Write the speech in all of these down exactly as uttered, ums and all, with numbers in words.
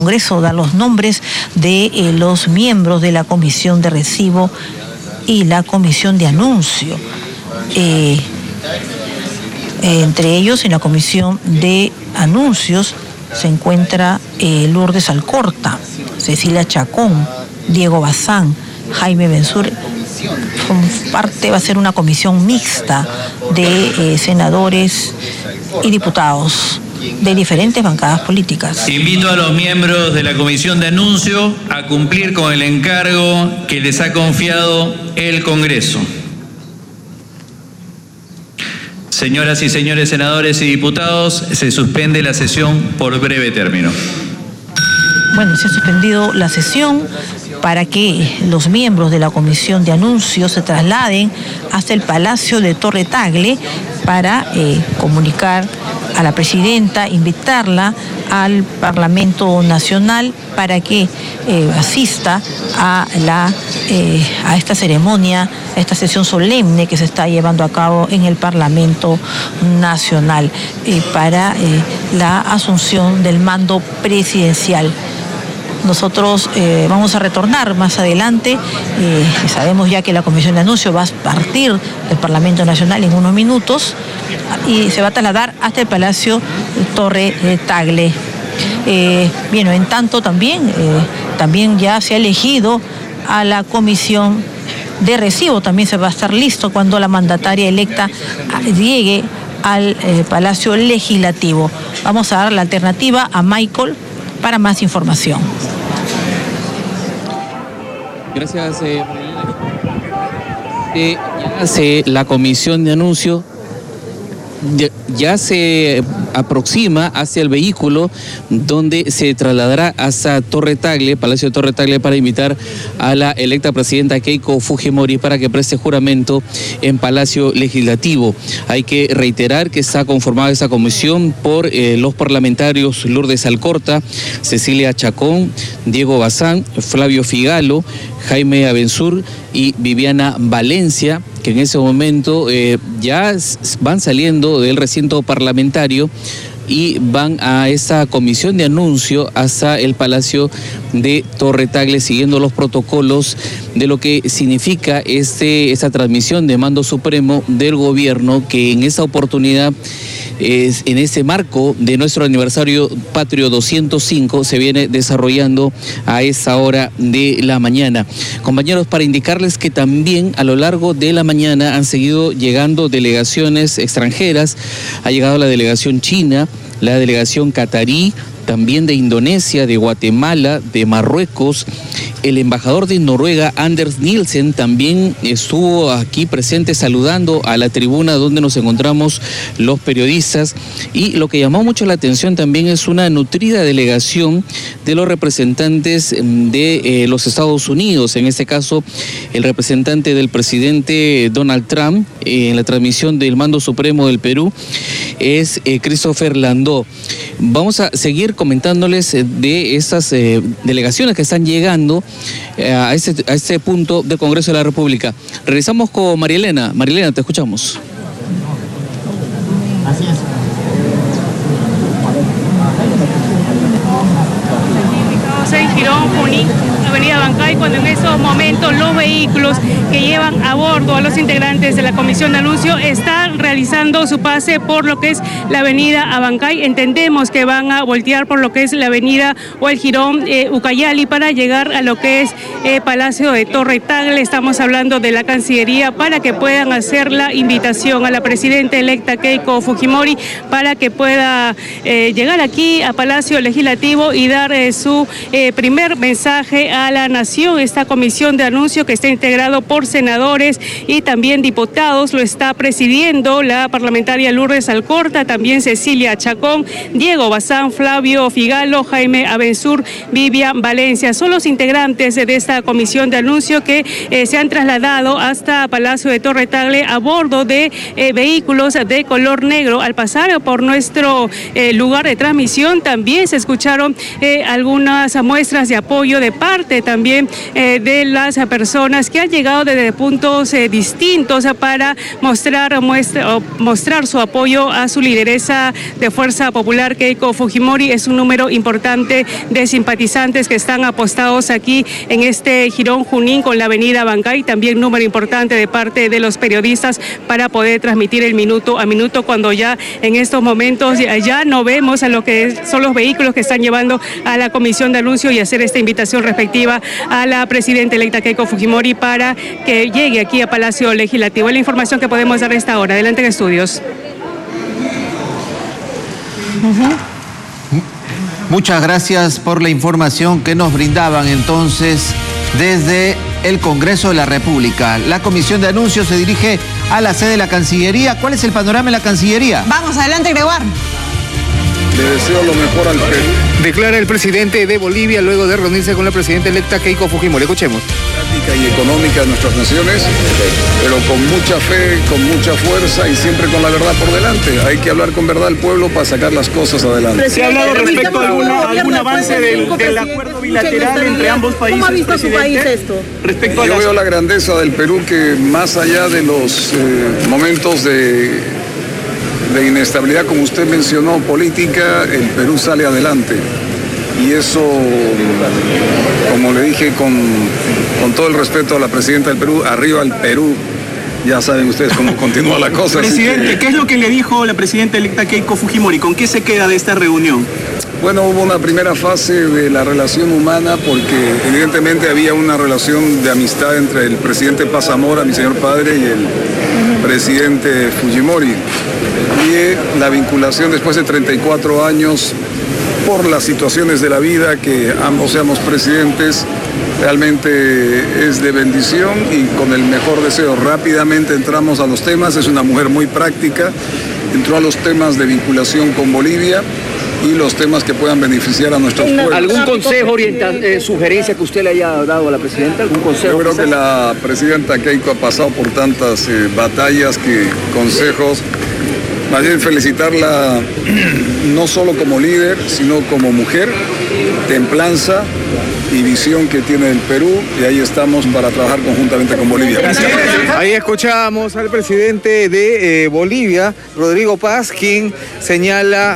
Congreso da los nombres de eh, los miembros de la Comisión de Recibo y la Comisión de Anuncio. Eh, eh, entre ellos, en la Comisión de Anuncios se encuentra eh, Lourdes Alcorta, Cecilia Chacón, Diego Bazán, Jaime Benzur. Parte va a ser una comisión mixta de eh, senadores y diputados de diferentes bancadas políticas. Invito a los miembros de la Comisión de Anuncio a cumplir con el encargo que les ha confiado el Congreso. Señoras y señores senadores y diputados, se suspende la sesión por breve término. Bueno, se ha suspendido la sesión para que los miembros de la Comisión de Anuncios se trasladen hasta el Palacio de Torre Tagle para eh, comunicar a la presidenta, invitarla al Parlamento Nacional para que eh, asista a, la, eh, a esta ceremonia, a esta sesión solemne que se está llevando a cabo en el Parlamento Nacional eh, para eh, la asunción del mando presidencial. Nosotros eh, vamos a retornar más adelante, eh, sabemos ya que la Comisión de Anuncio va a partir del Parlamento Nacional en unos minutos y se va a trasladar hasta el Palacio Torre Tagle. Eh, bien, en tanto también, eh, también ya se ha elegido a la Comisión de Recibo, también se va a estar listo cuando la mandataria electa llegue al eh, Palacio Legislativo. Vamos a dar la alternativa a Michael para más información. Gracias, eh, eh, ya se, la Comisión de Anuncio ya se aproxima hacia el vehículo donde se trasladará hasta Torre Tagle, Palacio de Torre Tagle, para invitar a la electa presidenta Keiko Fujimori para que preste juramento en Palacio Legislativo. Hay que reiterar que está conformada esta comisión por eh, los parlamentarios Lourdes Alcorta, Cecilia Chacón, Diego Bazán, Flavio Figalo, Jaime Abenzur y Viviana Valencia, que en ese momento eh, ya van saliendo del recinto parlamentario y van a esa comisión de anuncio hasta el Palacio de Torre Tagle, siguiendo los protocolos de lo que significa este, esta transmisión de mando supremo del gobierno, que en esa oportunidad, es, en ese marco de nuestro aniversario patrio doscientos cinco, se viene desarrollando a esa hora de la mañana. Compañeros, para indicarles que también a lo largo de la mañana han seguido llegando delegaciones extranjeras. Ha llegado la delegación china, la delegación catarí, también de Indonesia, de Guatemala, de Marruecos. El embajador de Noruega, Anders Nielsen, también estuvo aquí presente saludando a la tribuna donde nos encontramos los periodistas. Y lo que llamó mucho la atención también es una nutrida delegación de los representantes de eh, los Estados Unidos. En este caso, el representante del presidente Donald Trump eh, en la transmisión del Mando Supremo del Perú es eh, Christopher Landó. Vamos a seguir comentándoles de estas eh, delegaciones que están llegando eh, a, este, a este punto del Congreso de la República. Regresamos con María Elena. María Elena, te escuchamos. Así es. En Girón, Junín, Avenida Bancay, cuando en estos momentos los vehículos que llevan a bordo a los integrantes de la Comisión de Anuncio están realizando su pase por lo que es la Avenida Abancay. Entendemos que van a voltear por lo que es la Avenida o el Girón eh, Ucayali para llegar a lo que es eh, Palacio de Torre Tagle. Estamos hablando de la Cancillería para que puedan hacer la invitación a la presidenta electa Keiko Fujimori para que pueda eh, llegar aquí a Palacio Legislativo y dar eh, su eh, primer mensaje a la nación. Esta comisión de anuncio, que está integrado por senadores y también diputados, lo está presidiendo la parlamentaria Lourdes Alcorta, también Cecilia Chacón, Diego Bazán, Flavio Figalo, Jaime Abenzur, Vivian Valencia. Son los integrantes de esta comisión de anuncio que eh, se han trasladado hasta Palacio de Torre Tagle a bordo de eh, vehículos de color negro. Al pasar por nuestro eh, lugar de transmisión también se escucharon eh, algunas muestras de apoyo de parte parte también eh, de las personas que han llegado desde puntos eh, distintos para mostrar, muestra, mostrar su apoyo a su lideresa de Fuerza Popular, Keiko Fujimori. Es un número importante de simpatizantes que están apostados aquí en este Jirón Junín con la avenida Bancay. También número importante de parte de los periodistas para poder transmitir el minuto a minuto, cuando ya en estos momentos ya, ya no vemos a lo que son los vehículos que están llevando a la comisión de anuncio, y hacer esta invitación respectiva a la presidenta electa Keiko Fujimori para que llegue aquí a Palacio Legislativo. Es la información que podemos dar a esta hora. Adelante en estudios. Uh-huh. Muchas gracias por la información que nos brindaban entonces desde el Congreso de la República. La comisión de anuncios se dirige a la sede de la Cancillería. ¿Cuál es el panorama en la Cancillería? Vamos, adelante, Gregoire. Le deseo lo mejor al Perú. Declara el presidente de Bolivia luego de reunirse con la presidenta electa Keiko Fujimori. Escuchemos. Política y económica de nuestras naciones, pero con mucha fe, con mucha fuerza y siempre con la verdad por delante. Hay que hablar con verdad al pueblo para sacar las cosas adelante. ¿Se ha hablado respecto a alguna, algún avance del, del acuerdo bilateral entre ambos países, ¿Cómo ha visto su país esto? Respecto a Yo las... veo la grandeza del Perú, que más allá de los eh, momentos de, de inestabilidad, como usted mencionó, política, el Perú sale adelante. Y eso, como le dije, con, con todo el respeto a la presidenta del Perú, arriba al Perú. Ya saben ustedes cómo continúa la cosa. Presidente, que... ¿qué es lo que le dijo la presidenta electa Keiko Fujimori? ¿Con qué se queda de esta reunión? Bueno, hubo una primera fase de la relación humana, porque evidentemente había una relación de amistad entre el presidente Paz Zamora, mi señor padre, y el presidente Fujimori. Y la vinculación después de treinta y cuatro años, por las situaciones de la vida, que ambos seamos presidentes, realmente es de bendición, y con el mejor deseo. Rápidamente entramos a los temas. Es una mujer muy práctica, entró a los temas de vinculación con Bolivia y los temas que puedan beneficiar a nuestros pueblos. ¿Algún consejo, orienta, eh, sugerencia que usted le haya dado a la presidenta? ¿Algún consejo? Yo creo quizás? que la presidenta Keiko ha pasado por tantas eh, batallas que consejos. Más bien felicitarla no solo como líder, sino como mujer, templanza y visión que tiene el Perú, y ahí estamos para trabajar conjuntamente con Bolivia. Ahí escuchábamos al presidente de eh, Bolivia, Rodrigo Paz, quien señala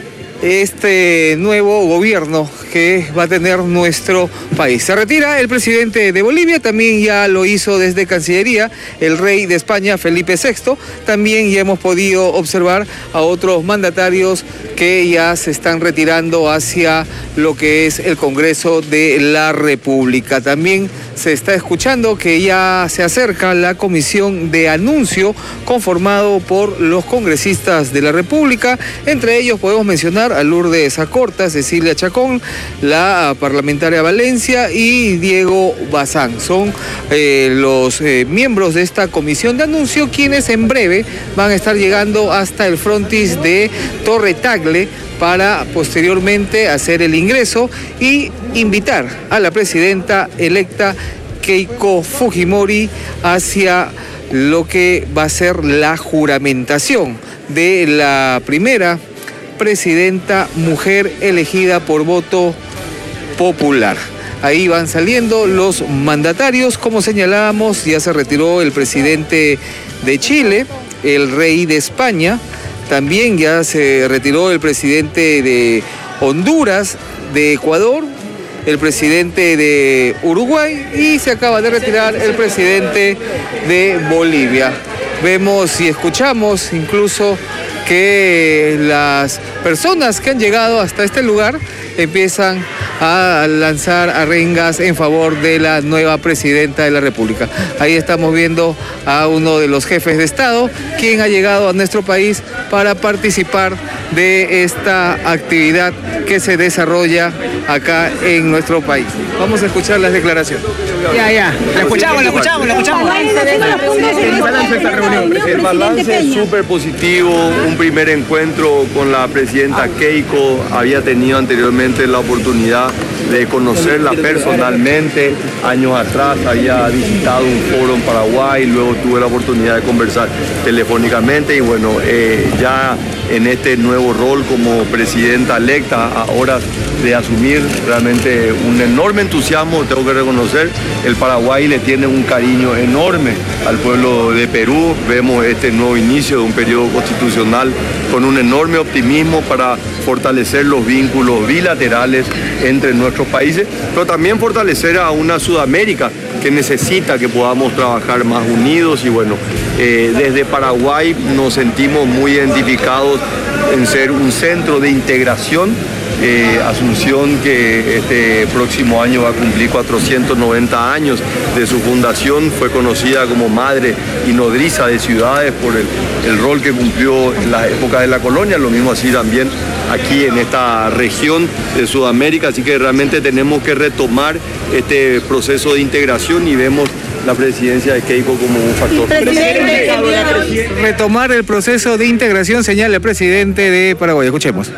este nuevo gobierno que va a tener nuestro país. Se retira el presidente de Bolivia, también ya lo hizo desde Cancillería el rey de España, Felipe sexto. También ya hemos podido observar a otros mandatarios que ya se están retirando hacia lo que es el Congreso de la República. También se está escuchando que ya se acerca la comisión de anuncio conformado por los congresistas de la República. Entre ellos podemos mencionar a Lourdes Acorta, Cecilia Chacón, la parlamentaria Valencia y Diego Bazán. Son eh, los eh, miembros de esta comisión de anuncio, quienes en breve van a estar llegando hasta el frontis de Torre Tagle para posteriormente hacer el ingreso y invitar a la presidenta electa Keiko Fujimori hacia lo que va a ser la juramentación de la primera presidenta mujer elegida por voto popular. Ahí van saliendo los mandatarios. Como señalábamos, ya se retiró el presidente de Chile, el rey de España, también ya se retiró el presidente de Honduras, de Ecuador, el presidente de Uruguay, y se acaba de retirar el presidente de Bolivia. Vemos y escuchamos incluso que las personas que han llegado hasta este lugar empiezan a lanzar arengas en favor de la nueva presidenta de la República. Ahí estamos viendo a uno de los jefes de Estado, quien ha llegado a nuestro país para participar de esta actividad que se desarrolla acá en nuestro país. Vamos a escuchar las declaraciones. Ya, ya. La escuchamos, la escuchamos, la escuchamos. El balance es súper positivo. Un primer encuentro con la presidenta Keiko. Había tenido anteriormente la oportunidad de conocerla personalmente. Años atrás había visitado un foro en Paraguay, luego tuve la oportunidad de conversar telefónicamente y bueno, eh, ya en este nuevo rol como presidenta electa a horas de asumir. Realmente un enorme entusiasmo, tengo que reconocer. El Paraguay le tiene un cariño enorme al pueblo de Perú. Vemos este nuevo inicio de un periodo constitucional con un enorme optimismo para fortalecer los vínculos bilaterales entre nuestros países, pero también fortalecer a una Sudamérica que necesita que podamos trabajar más unidos. Y bueno, eh, desde Paraguay nos sentimos muy identificados en ser un centro de integración. Eh, Asunción, que este próximo año va a cumplir cuatrocientos noventa años de su fundación, fue conocida como madre y nodriza de ciudades por el, el rol que cumplió en la época de la colonia, lo mismo así también aquí en esta región de Sudamérica, así que realmente tenemos que retomar este proceso de integración y vemos la presidencia de Keiko como un factor. Retomar el proceso de integración, señala el presidente de Paraguay. Escuchemos.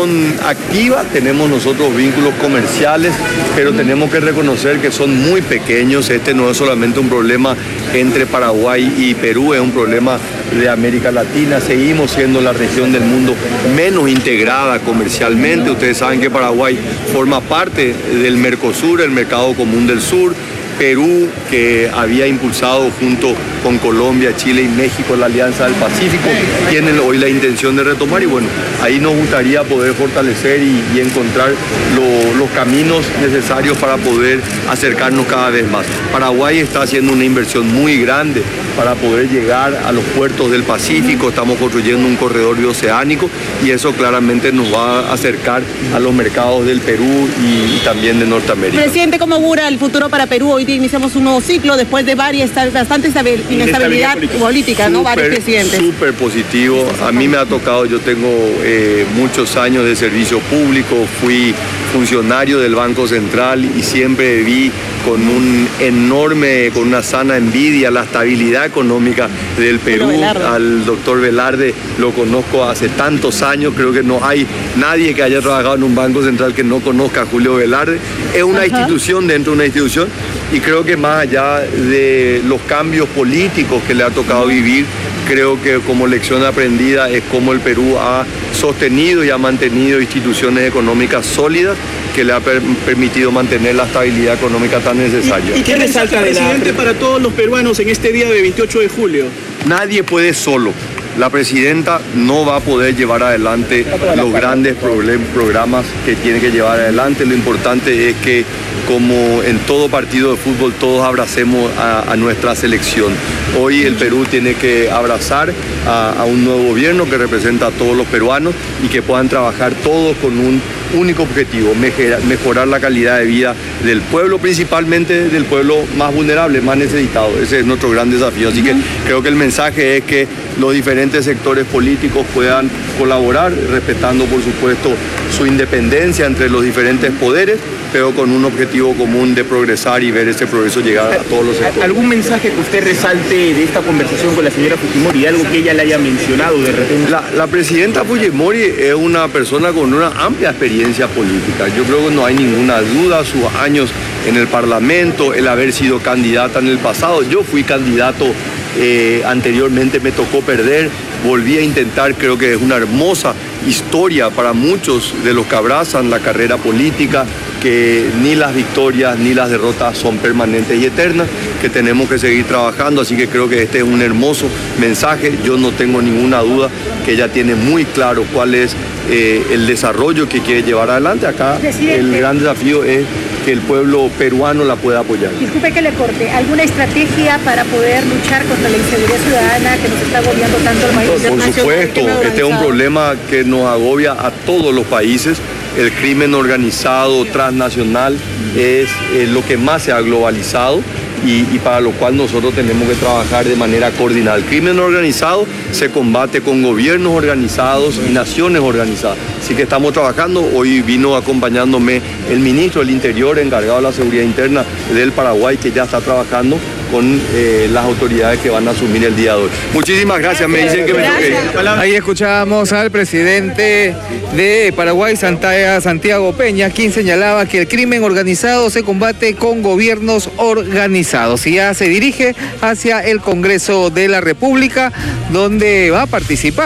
Activa, tenemos nosotros vínculos comerciales, pero tenemos que reconocer que son muy pequeños. Este no es solamente un problema entre Paraguay y Perú, es un problema de América Latina. Seguimos siendo la región del mundo menos integrada comercialmente. Ustedes saben que Paraguay forma parte del Mercosur, el Mercado Común del Sur. Perú, que había impulsado junto con Colombia, Chile y México la Alianza del Pacífico, tienen hoy la intención de retomar, y bueno, ahí nos gustaría poder fortalecer y, y encontrar lo, los caminos necesarios para poder acercarnos cada vez más. Paraguay está haciendo una inversión muy grande para poder llegar a los puertos del Pacífico, estamos construyendo un corredor bioceánico y eso claramente nos va a acercar a los mercados del Perú y, y también de Norteamérica. Presidente, ¿cómo augura el futuro para Perú? Hoy iniciamos un nuevo ciclo después de varias, bastante inestabilidad política, política ¿no? Varios presidentes. Súper positivo. A mí me ha tocado, yo tengo eh, muchos años de servicio público, fui funcionario del Banco Central y siempre vi con un enorme, con una sana envidia la estabilidad económica del Perú. Al doctor Velarde lo conozco hace tantos años, creo que no hay nadie que haya trabajado en un Banco Central que no conozca a Julio Velarde. Es una Ajá. institución dentro de una institución y creo que más allá de los cambios políticos que le ha tocado vivir, creo que como lección aprendida es cómo el Perú ha sostenido y ha mantenido instituciones económicas sólidas que le ha per permitido mantener la estabilidad económica tan necesaria. ¿Y, y qué resalta, presidente, para todos los peruanos en este día de veintiocho de julio? Nadie puede solo. La presidenta no va a poder llevar adelante los grandes programas que tiene que llevar adelante. Lo importante es que, como en todo partido de fútbol, todos abracemos a, a nuestra selección. Hoy el Perú tiene que abrazar a, a un nuevo gobierno que representa a todos los peruanos y que puedan trabajar todos con un único objetivo: mejorar, mejorar la calidad de vida del pueblo, principalmente del pueblo más vulnerable, más necesitado. Ese es nuestro gran desafío. Así que creo que el mensaje es que los diferentes sectores políticos puedan colaborar, respetando por supuesto su independencia entre los diferentes poderes, pero con un objetivo común de progresar y ver ese progreso llegar a todos los sectores. ¿Algún mensaje que usted resalte de esta conversación con la señora Fujimori, algo que ella le haya mencionado de repente? La, la presidenta Fujimori es una persona con una amplia experiencia política. Yo creo que no hay ninguna duda, sus años en el Parlamento, el haber sido candidata en el pasado. Yo fui candidato eh, anteriormente, me tocó perder, volví a intentar. Creo que es una hermosa historia para muchos de los que abrazan la carrera política, que ni las victorias ni las derrotas son permanentes y eternas, que tenemos que seguir trabajando, así que creo que este es un hermoso mensaje. Yo no tengo ninguna duda que ella tiene muy claro cuál es eh, el desarrollo que quiere llevar adelante. Acá Presidente, el gran desafío es que el pueblo peruano la pueda apoyar. Disculpe que le corte, ¿alguna estrategia para poder luchar contra la inseguridad ciudadana que nos está agobiando tanto el país? Por supuesto, este es un problema que nos agobia a todos los países. El crimen organizado transnacional es eh, lo que más se ha globalizado y, y para lo cual nosotros tenemos que trabajar de manera coordinada. El crimen organizado se combate con gobiernos organizados y naciones organizadas. Así que estamos trabajando. Hoy vino acompañándome el ministro del Interior encargado de la seguridad interna del Paraguay, que ya está trabajando con eh, las autoridades que van a asumir el día de hoy. Muchísimas gracias, me dicen que me toque. Ahí escuchábamos al presidente de Paraguay, Santiago Peña, quien señalaba que el crimen organizado se combate con gobiernos organizados y ya se dirige hacia el Congreso de la República, donde va a participar.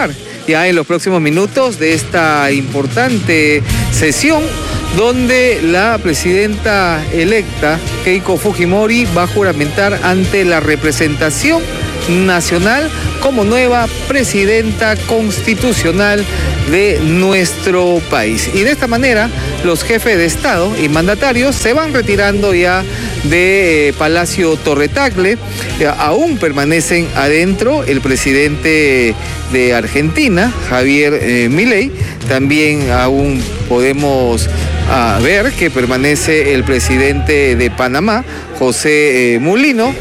ya en los próximos minutos de esta importante sesión, donde la presidenta electa, Keiko Fujimori, va a juramentar ante la representación nacional como nueva presidenta constitucional de nuestro país. Y de esta manera, los jefes de Estado y mandatarios se van retirando ya de eh, Palacio Torre Tagle. Eh, aún permanecen adentro el presidente de Argentina, Javier eh, Milei. También aún podemos ah, ver que permanece el presidente de Panamá, José eh, Mulino,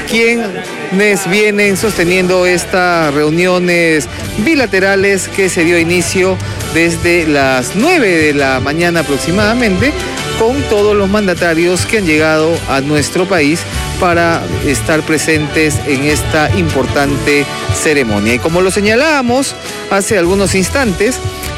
quienes vienen sosteniendo estas reuniones bilaterales que se dio inicio desde las nueve de la mañana aproximadamente, con todos los mandatarios que han llegado a nuestro país para estar presentes en esta importante ceremonia. Y como lo señalábamos hace algunos instantes,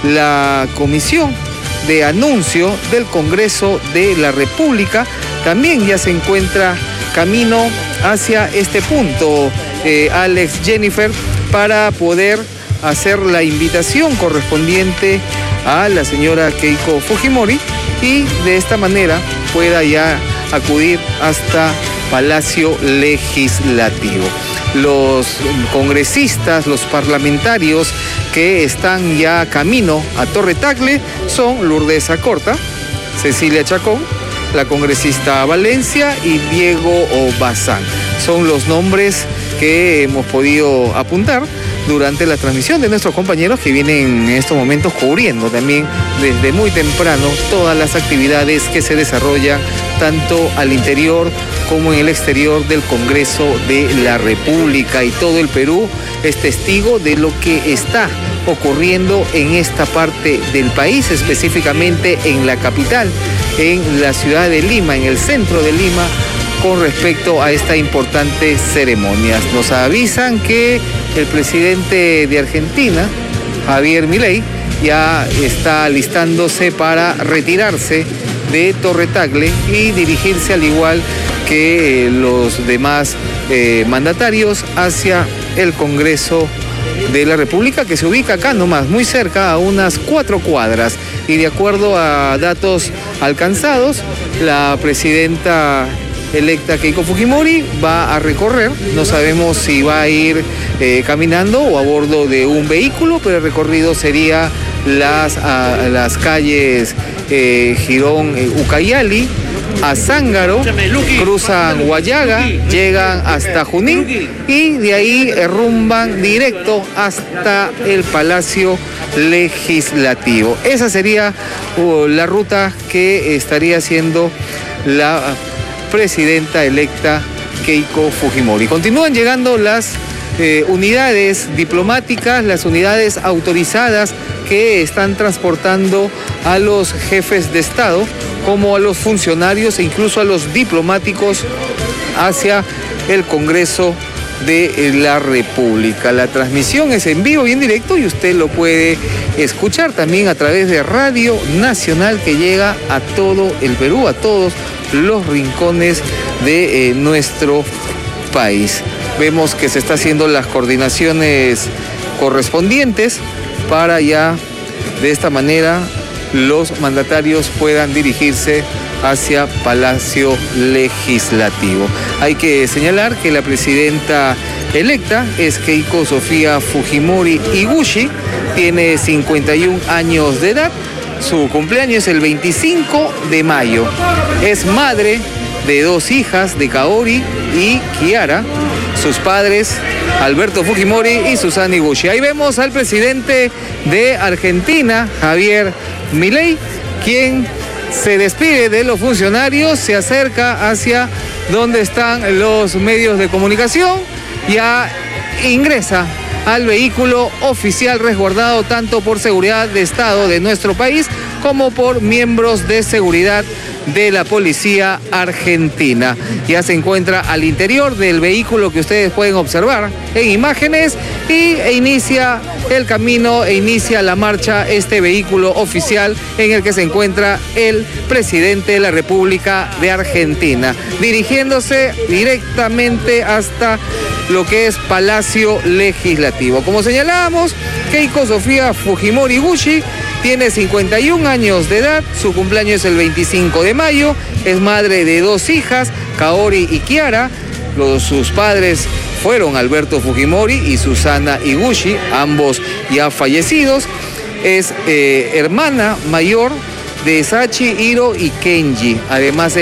la Comisión de Anuncio del Congreso de la República también ya se encuentra camino hacia este punto, eh, Alex, Jennifer, para poder hacer la invitación correspondiente a la señora Keiko Fujimori y de esta manera pueda ya acudir hasta Palacio Legislativo. Los congresistas, los parlamentarios que están ya camino a Torre Tagle son Lourdes Acorta, Cecilia Chacón, la congresista Valencia y Diego Bazán. Son los nombres que hemos podido apuntar durante la transmisión de nuestros compañeros que vienen en estos momentos cubriendo también desde muy temprano todas las actividades que se desarrollan tanto al interior como en el exterior del Congreso de la República. Y todo el Perú es testigo de lo que está ocurriendo en esta parte del país, específicamente en la capital, en la ciudad de Lima, en el centro de Lima, con respecto a esta importante ceremonia. Nos avisan que el presidente de Argentina, Javier Milei, ya está alistándose para retirarse de Torre Tagle y dirigirse, al igual que los demás eh, mandatarios, hacia el Congreso de la República, que se ubica acá nomás, muy cerca, a unas cuatro cuadras. Y de acuerdo a datos alcanzados, la presidenta electa Keiko Fujimori va a recorrer, no sabemos si va a ir eh, caminando o a bordo de un vehículo, pero el recorrido sería las, a, las calles eh, Girón, eh, Ucayali, a Zángaro, cruzan Guayaga, llegan hasta Junín y de ahí rumban directo hasta el Palacio Legislativo. Esa sería uh, la ruta que estaría haciendo la presidenta electa Keiko Fujimori. Continúan llegando las eh, unidades diplomáticas, las unidades autorizadas que están transportando a los jefes de Estado, como a los funcionarios e incluso a los diplomáticos hacia el Congreso de la República. La transmisión es en vivo y en directo y usted lo puede escuchar también a través de Radio Nacional, que llega a todo el Perú, a todos los rincones de eh, nuestro país. Vemos que se está haciendo las coordinaciones correspondientes para ya de esta manera los mandatarios puedan dirigirse hacia Palacio Legislativo. Hay que señalar que la presidenta electa es Keiko Sofía Fujimori Iguchi, tiene cincuenta y un años de edad, su cumpleaños es el veinticinco de mayo, es madre de dos hijas, de Kaori y Kiara, sus padres Alberto Fujimori y Susana Iguchi. Ahí vemos al presidente de Argentina, Javier Milei, quien se despide de los funcionarios, se acerca hacia donde están los medios de comunicación, ya ingresa al vehículo oficial resguardado tanto por seguridad de Estado de nuestro país como por miembros de seguridad de la policía argentina. Ya se encuentra al interior del vehículo que ustedes pueden observar en imágenes y e inicia el camino e inicia la marcha este vehículo oficial en el que se encuentra el presidente de la República de Argentina, dirigiéndose directamente hasta lo que es Palacio Legislativo. Como señalábamos, Keiko Sofía Fujimori Gushi tiene cincuenta y un años de edad, su cumpleaños es el veinticinco de mayo, es madre de dos hijas, Kaori y Kiara. Los, sus padres fueron Alberto Fujimori y Susana Iguchi, ambos ya fallecidos. Es eh, hermana mayor de Sachi, Hiro y Kenji. Además